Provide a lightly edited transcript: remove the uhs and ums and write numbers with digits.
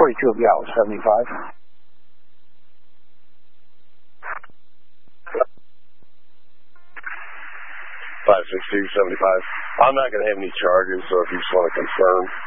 42 of Gallup, 75. 562, 75. I'm not going to have any charges, so if you just want to confirm.